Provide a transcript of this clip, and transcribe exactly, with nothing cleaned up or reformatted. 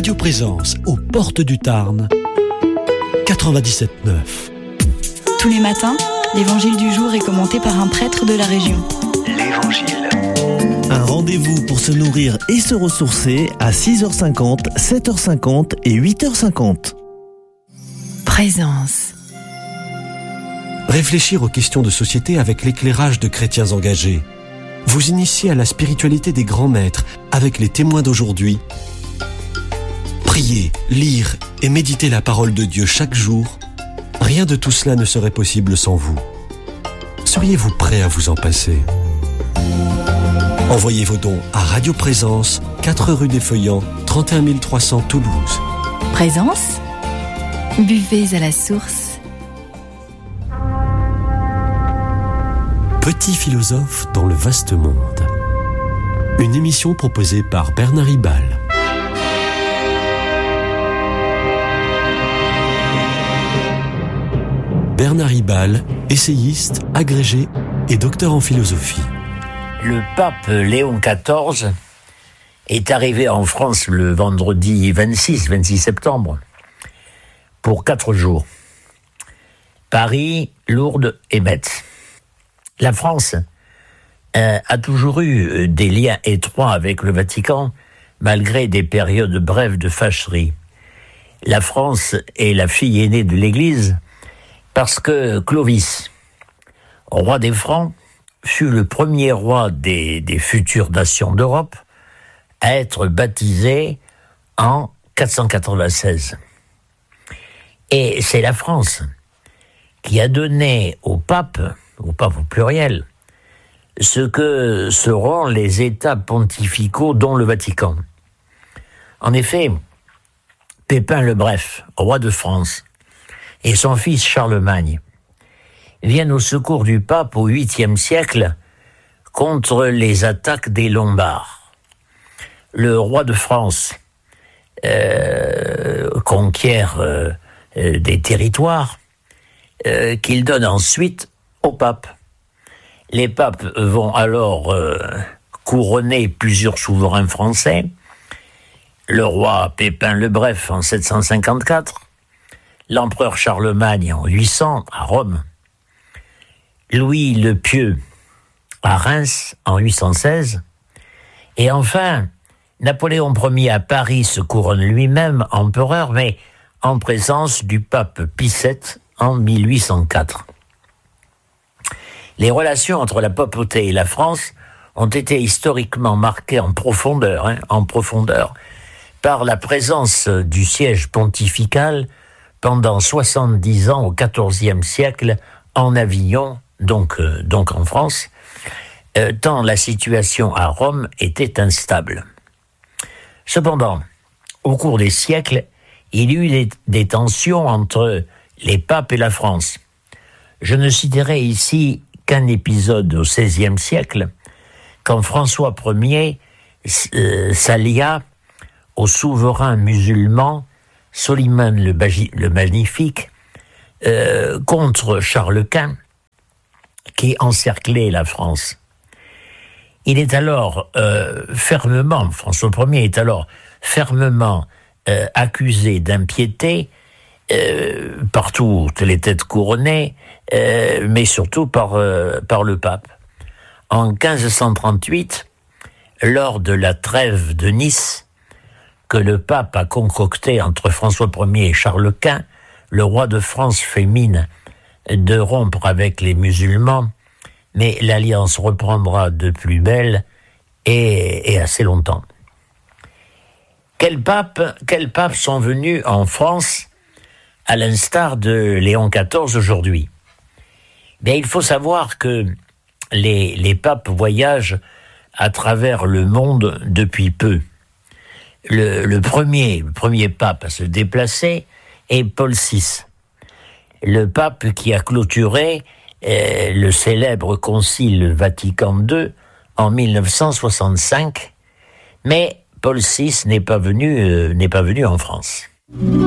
Radio Présence, aux portes du Tarn, quatre-vingt-dix-sept neuf. Tous les matins, l'évangile du jour est commenté par un prêtre de la région. L'Évangile. Un rendez-vous pour se nourrir et se ressourcer à six heures cinquante, sept heures cinquante et huit heures cinquante. Présence. Réfléchir aux questions de société avec l'éclairage de chrétiens engagés. Vous initier à la spiritualité des grands maîtres avec les témoins d'aujourd'hui. Prier, lire et méditer la parole de Dieu chaque jour. Rien de tout cela ne serait possible sans vous. Seriez-vous prêt à vous en passer ? Envoyez vos dons à Radio Présence, quatre rue des Feuillants, trente et un mille trois cents Toulouse. Présence. Buvez à la source. Petit philosophe dans le vaste monde. Une émission proposée par Bernard Hibal. Bernard Hibal, essayiste, agrégé et docteur en philosophie. Le pape Léon quatorze est arrivé en France le vendredi vingt-six septembre pour quatre jours. Paris, Lourdes et Metz. La France euh, a toujours eu des liens étroits avec le Vatican, malgré des périodes brèves de fâcherie. La France est la fille aînée de l'Église parce que Clovis, roi des Francs, fut le premier roi des, des futures nations d'Europe à être baptisé en quatre cent quatre-vingt-seize. Et c'est la France qui a donné au pape, au pape au pluriel, ce que seront les États pontificaux dont le Vatican. En effet, Pépin le Bref, roi de France, et son fils Charlemagne viennent au secours du pape au huitième siècle contre les attaques des Lombards. Le roi de France euh, conquiert euh, euh, des territoires euh, qu'il donne ensuite au pape. Les papes vont alors euh, couronner plusieurs souverains français. Le roi Pépin le Bref en sept cent cinquante-quatre, l'empereur Charlemagne en huit cents à Rome, Louis le Pieux à Reims en huit cent seize, et enfin, Napoléon Ier à Paris se couronne lui-même empereur, mais en présence du pape Pie sept en mille huit cent quatre. Les relations entre la papauté et la France ont été historiquement marquées en profondeur, hein, en profondeur, par la présence du siège pontifical pendant soixante-dix ans au quatorzième siècle en Avignon, donc, euh, donc en France, euh, tant la situation à Rome était instable. Cependant, au cours des siècles, il y eut des, des tensions entre les papes et la France. Je ne citerai ici qu'un épisode au seizième siècle, quand François Ier euh, s'allia au souverain musulman Soliman le, Bagi- le Magnifique euh, contre Charles Quint, qui encerclait la France. Il est alors euh, fermement, François Ier est alors fermement euh, accusé d'impiété euh, par toutes les têtes couronnées, euh, mais surtout par, euh, par le pape. En quinze cent trente-huit, lors de la trêve de Nice, que le pape a concocté entre François Ier et Charles Quint, le roi de France fait mine de rompre avec les musulmans, mais l'alliance reprendra de plus belle et, et assez longtemps. Quels papes, quels papes sont venus en France à l'instar de Léon quatorze aujourd'hui ? Bien, il faut savoir que les, les papes voyagent à travers le monde depuis peu. Le, le, premier, le premier pape à se déplacer est Paul six, le pape qui a clôturé euh, le célèbre concile Vatican deux en mille neuf cent soixante-cinq, mais Paul six n'est pas venu, euh, n'est pas venu en France.